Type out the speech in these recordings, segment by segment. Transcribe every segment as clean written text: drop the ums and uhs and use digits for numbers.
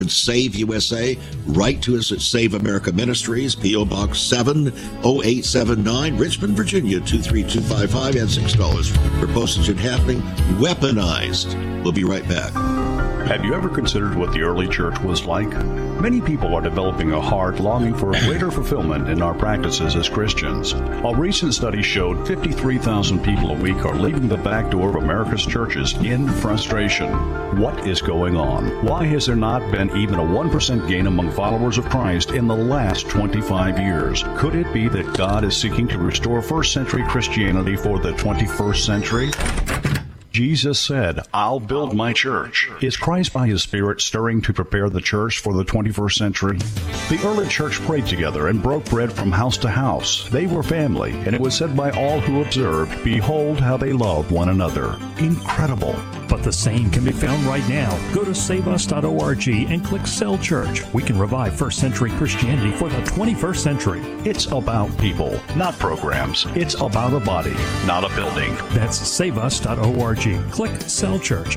Save USA. Write to us at Save America Ministries, P.O. Box 70879, Richmond, Virginia 23255, and $6 for postage and handling. Weaponized. We'll be right back. Have you ever considered what the early church was like? Many people are developing a heart longing for a greater fulfillment in our practices as Christians. A recent study showed 53,000 people a week are leaving the back door of America's churches in frustration. What is going on? Why has there not been even a 1% gain among followers of Christ in the last 25 years? Could it be that God is seeking to restore first century Christianity for the 21st century? Jesus said, I'll build my church. Is Christ by his Spirit stirring to prepare the church for the 21st century? The early church prayed together and broke bread from house to house. They were family, and it was said by all who observed, behold how they love one another. Incredible. But the same can be found right now. Go to saveus.org and click Cell Church. We can revive first century Christianity for the 21st century. It's about people, not programs. It's about a body, not a building. That's saveus.org. Click Cell Church.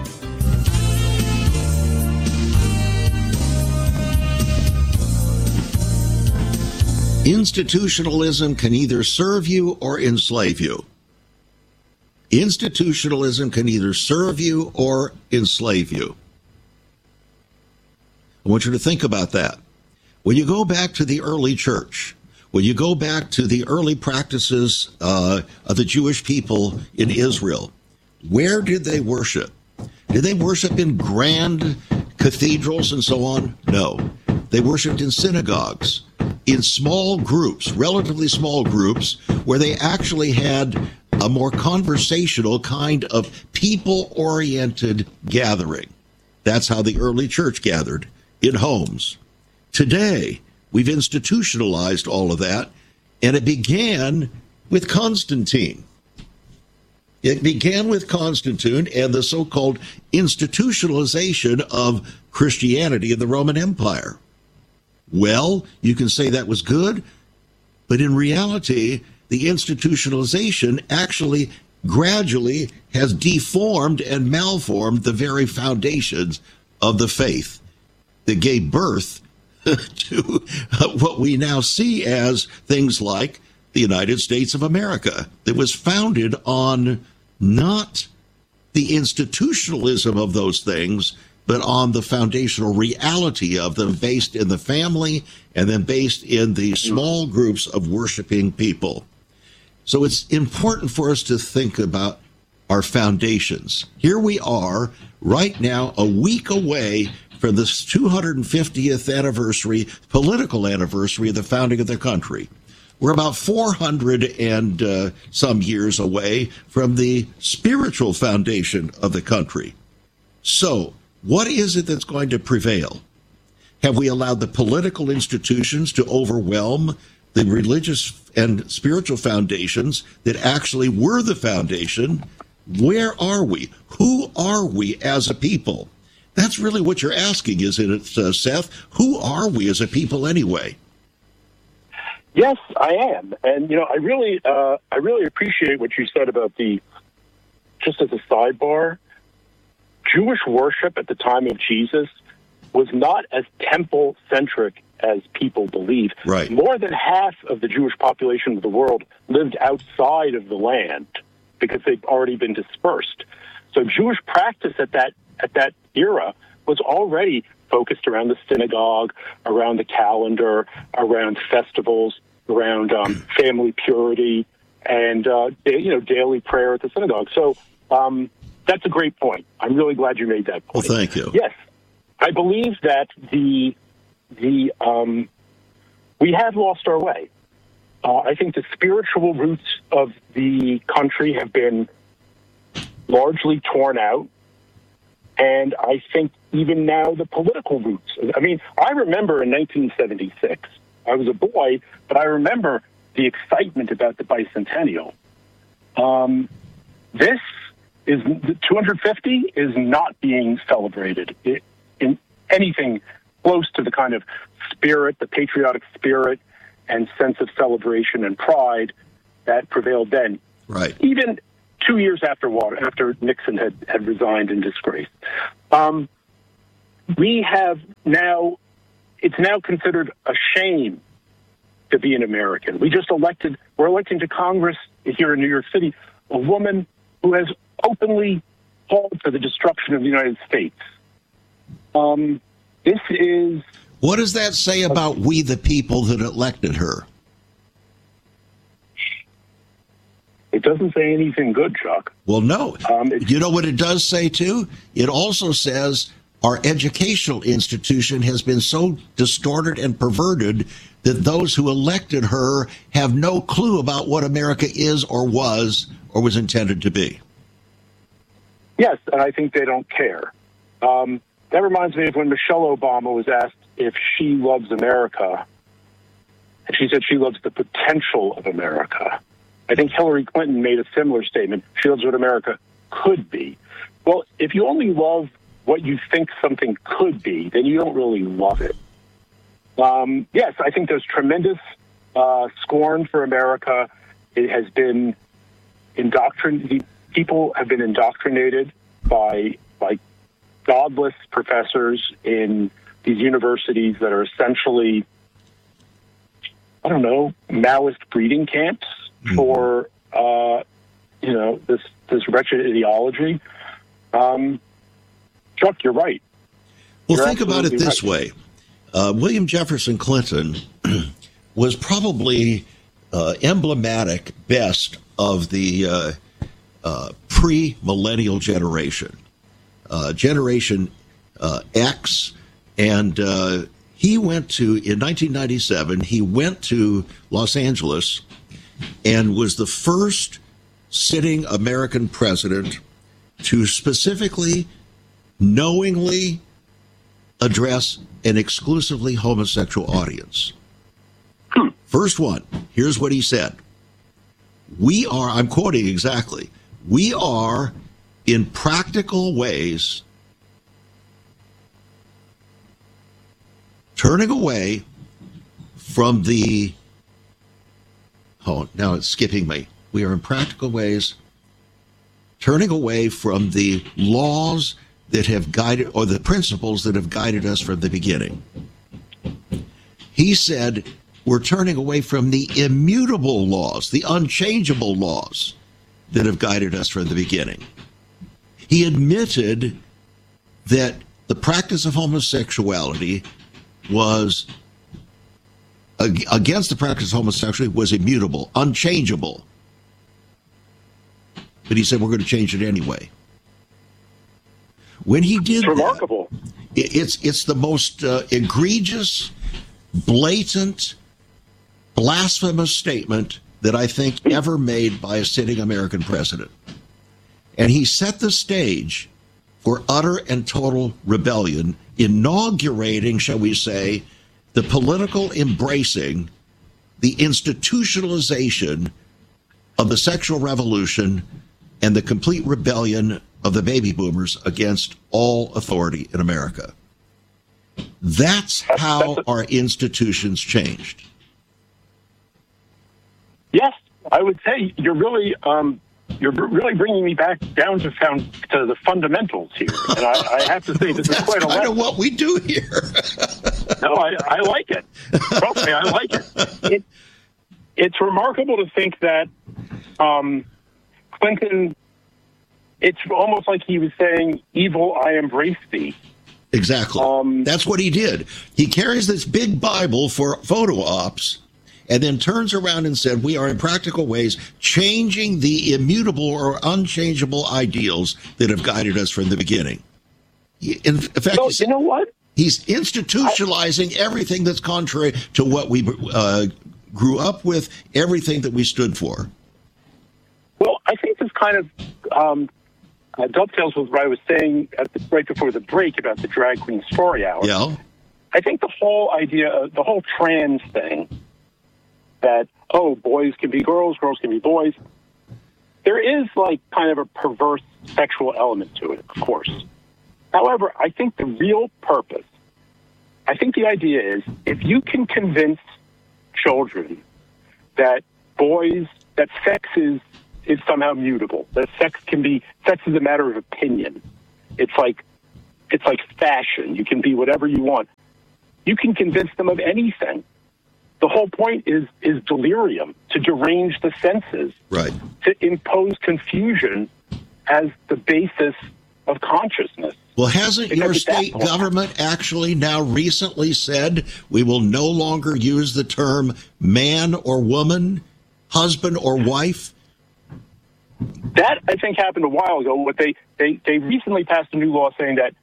Institutionalism can either serve you or enslave you. Institutionalism can either serve you or enslave you. I want you to think about that. When you go back to the early church, when you go back to the early practices of the Jewish people in Israel, where did they worship? Did they worship in grand cathedrals and so on? No. They worshiped in synagogues, in small groups, relatively small groups, where they actually had a more conversational kind of people-oriented gathering. That's how the early church gathered, in homes. Today, we've institutionalized all of that, and it began with Constantine. It began with Constantine and the so-called institutionalization of Christianity in the Roman Empire. Well, you can say that was good, but in reality, the institutionalization actually gradually has deformed and malformed the very foundations of the faith that gave birth to what we now see as things like the United States of America, that was founded on not the institutionalism of those things, but on the foundational reality of them, based in the family and then based in the small groups of worshiping people. So it's important for us to think about our foundations. Here we are right now, a week away from this 250th anniversary, political anniversary of the founding of the country. We're about 400 and some years away from the spiritual foundation of the country. So what is it that's going to prevail? Have we allowed the political institutions to overwhelm the religious and spiritual foundations that actually were the foundation? Where are we? Who are we as a people? That's really what you're asking, isn't it, Seth? Who are we as a people anyway? Yes, I am. And, I really appreciate what you said about just as a sidebar, Jewish worship at the time of Jesus was not as temple-centric as people believe. Right. More than half of the Jewish population of the world lived outside of the land because they've already been dispersed. So Jewish practice at that era was already focused around the synagogue, around the calendar, around festivals, around family purity, and daily prayer at the synagogue. So that's a great point. I'm really glad you made that point. Well, thank you. Yes, I believe that we have lost our way. I think the spiritual roots of the country have been largely torn out. And I think even now the political roots. I mean, I remember in 1976, I was a boy, but I remember the excitement about the bicentennial. This is 250 is not being celebrated in anything close to the kind of spirit, the patriotic spirit and sense of celebration and pride that prevailed then. Right. Even 2 years after Nixon had resigned in disgrace. it's now considered a shame to be an American. We're electing to Congress here in New York City a woman who has openly called for the destruction of the United States. This is... What does that say about we the people that elected her? It doesn't say anything good, Chuck. Well, no. You know what it does say, too? It also says our educational institution has been so distorted and perverted that those who elected her have no clue about what America is or was intended to be. Yes, and I think they don't care. That reminds me of when Michelle Obama was asked if she loves America, and she said she loves the potential of America. I think Hillary Clinton made a similar statement. She loves what America could be. Well, if you only love what you think something could be, then you don't really love it. Yes, I think there's tremendous scorn for America. It has been indoctrinated. People have been indoctrinated by godless professors in these universities that are essentially, I don't know, Maoist breeding camps for this wretched ideology. Chuck, you're right. Well, think about it this way. William Jefferson Clinton was probably emblematic best of the pre-millennial generation, Generation X, and he went to, in 1997, he went to Los Angeles and was the first sitting American president to specifically, knowingly address an exclusively homosexual audience. First one, here's what he said. We are, I'm quoting exactly, we are in practical ways turning away from the, now it's skipping me. We are in practical ways turning away from the laws that have guided, or the principles that have guided us from the beginning. He said, we're turning away from the immutable laws, the unchangeable laws that have guided us from the beginning. He admitted that the practice of homosexuality was, against the practice of homosexuality, was immutable, unchangeable. But he said, we're going to change it anyway. When he did it's remarkable. It's the most egregious, blatant, blasphemous statement that I think ever made by a sitting American president. And he set the stage for utter and total rebellion, inaugurating, shall we say, the political embracing, the institutionalization of the sexual revolution and the complete rebellion of the baby boomers against all authority in America. That's how our institutions changed. Yes, I would say you're really bringing me back down to the fundamentals here, and I have to say this is quite a lot. That's what we do here. No, I like it. Trust me, I like it. It's remarkable to think that Clinton. It's almost like he was saying, "Evil, I embrace thee." Exactly. That's what he did. He carries this big Bible for photo ops, and then turns around and said, we are in practical ways changing the immutable or unchangeable ideals that have guided us from the beginning. In fact, you know what? He's institutionalizing everything that's contrary to what we grew up with, everything that we stood for. Well, I think this kind of dovetails with what I was saying right before the break about the drag queen story hour. Yeah. I think the whole idea, the whole trans thing, that, boys can be girls, girls can be boys, there is like kind of a perverse sexual element to it, of course. However, I think the real purpose, I think the idea is, if you can convince children that sex is somehow mutable, that sex is a matter of opinion. It's like it's like fashion. You can be whatever you want. You can convince them of anything. The whole point is delirium, to derange the senses, right, to impose confusion as the basis of consciousness. Well, hasn't your state government actually now recently said we will no longer use the term man or woman, husband or wife? That, I think, happened a while ago. What they recently passed a new law saying that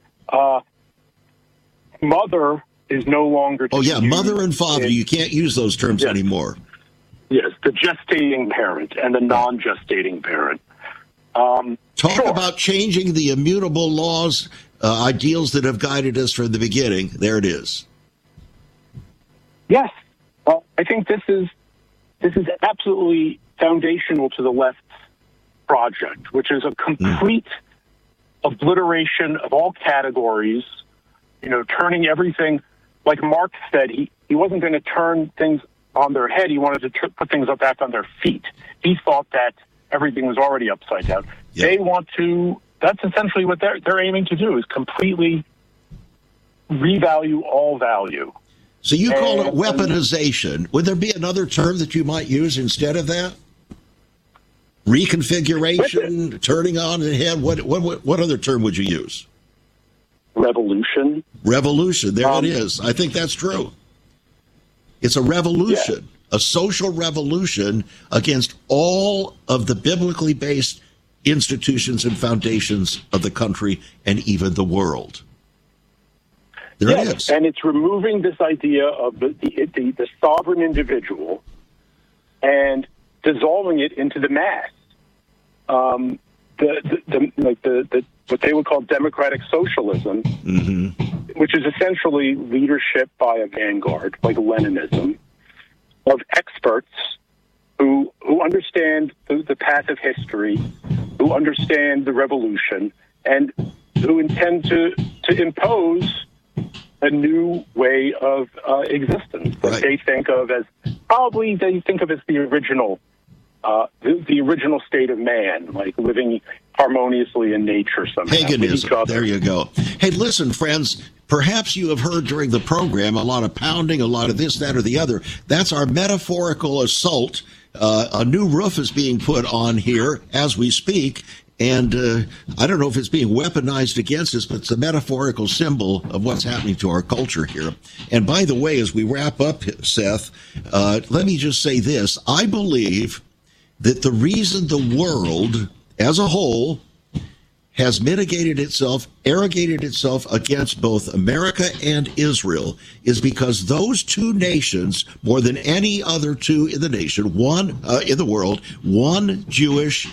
mother is no longer... Oh, yeah, mother and father. You can't use those terms anymore. Yes, the gestating parent and the non-gestating parent. Talk about changing the immutable laws, ideals that have guided us from the beginning. There it is. Yes. I think this is absolutely foundational to the left's project, which is a complete obliteration of all categories, turning everything, like Marx said, he wasn't going to turn things on their head. He wanted to put things back on their feet. He thought that everything was already upside down. Yep. They want to, that's essentially what they're aiming to do, is completely revalue all value. So you call it weaponization. Would there be another term that you might use instead of that? Reconfiguration, turning on the head. What other term would you use? Revolution. Revolution. There it is. I think that's true. It's a revolution, a social revolution against all of the biblically based institutions and foundations of the country and even the world. There it is. And it's removing this idea of the sovereign individual and dissolving it into the mass. What they would call democratic socialism, which is essentially leadership by a vanguard, like Leninism, of experts who understand the path of history, who understand the revolution, and who intend to impose a new way of existence that they think of as the original. The original state of man, like living harmoniously in nature somehow. Paganism. There you go. Hey, listen, friends, perhaps you have heard during the program a lot of pounding, a lot of this, that, or the other. That's our metaphorical assault. A new roof is being put on here as we speak. And I don't know if it's being weaponized against us, but it's a metaphorical symbol of what's happening to our culture here. And by the way, as we wrap up, Seth, let me just say this. I believe that the reason the world as a whole has arrogated itself against both America and Israel is because those two nations, more than any other two in the nation, one in the world, one Jewish,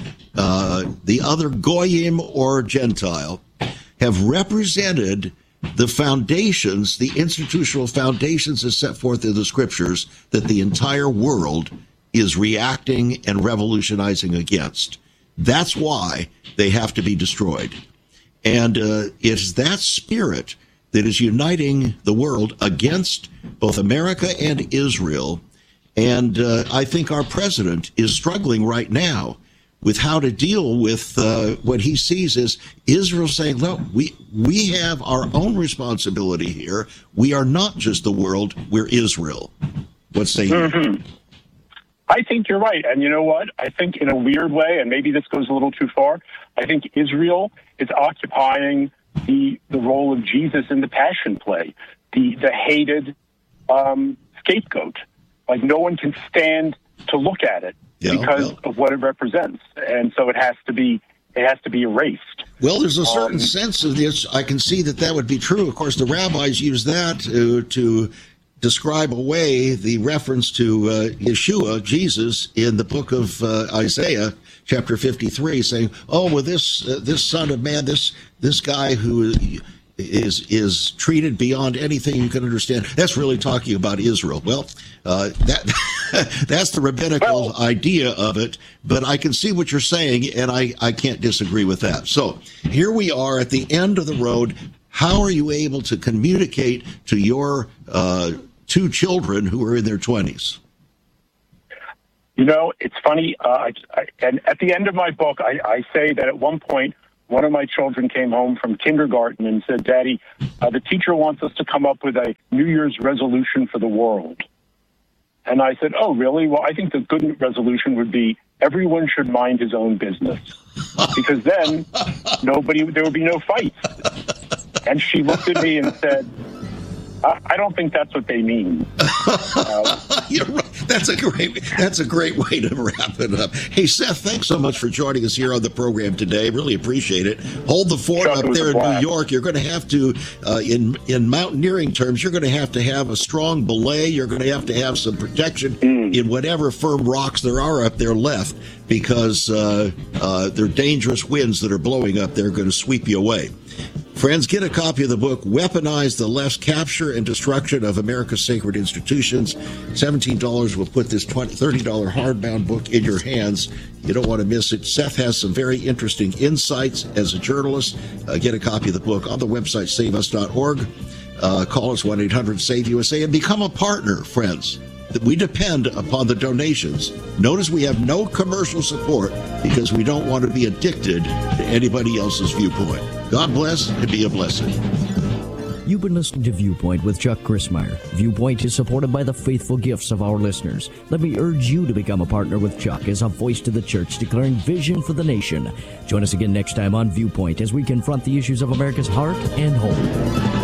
the other Goyim or Gentile, have represented the foundations, the institutional foundations as set forth in the scriptures that the entire world is reacting and revolutionizing against. That's why they have to be destroyed. And it's that spirit that is uniting the world against both America and Israel. And I think our president is struggling right now with how to deal with what he sees as Israel saying, look, we have our own responsibility here. We are not just the world, we're Israel. What say you? I think you're right. And you know what? I think in a weird way, and maybe this goes a little too far, I think Israel is occupying the role of Jesus in the Passion play, the hated scapegoat. Like no one can stand to look at it because of what it represents. And so it has to be erased. Well, there's a certain sense of this. I can see that would be true. Of course, the rabbis use that to describe away the reference to Yeshua, Jesus, in the book of Isaiah, chapter 53, saying, "Oh, well, this Son of Man, this guy who is treated beyond anything you can understand." That's really talking about Israel. Well, that's the rabbinical idea of it. But I can see what you're saying, and I can't disagree with that. So here we are at the end of the road. How are you able to communicate to your two children who are in their 20s? You know, it's funny. And at the end of my book, I say that at one point one of my children came home from kindergarten and said, "Daddy, the teacher wants us to come up with a New Year's resolution for the world." And I said, "Oh, really? Well, I think the good resolution would be everyone should mind his own business, because then there would be no fights." And she looked at me and said, I don't think that's what they mean. You're right. That's a great way to wrap it up. Hey, Seth, thanks so much for joining us here on the program today. Really appreciate it. Hold the fort up there in New York. You're going to have to, in mountaineering terms, you're going to have a strong belay. You're going to have some protection in whatever firm rocks there are up there left, because they're dangerous winds that are blowing up there, going to sweep you away. Friends, get a copy of the book, Weaponize the Left's Capture and Destruction of America's Sacred Institutions. $17 will put this $30 hardbound book in your hands. You don't want to miss it. Seth has some very interesting insights as a journalist. Get a copy of the book on the website, saveus.org. Call us 1-800-SAVE-USA and become a partner, friends. We depend upon the donations. Notice we have no commercial support because we don't want to be addicted to anybody else's viewpoint. God bless and be a blessing. You've been listening to Viewpoint with Chuck Crismier. Viewpoint is supported by the faithful gifts of our listeners. Let me urge you to become a partner with Chuck as a voice to the church declaring vision for the nation. Join us again next time on Viewpoint as we confront the issues of America's heart and home.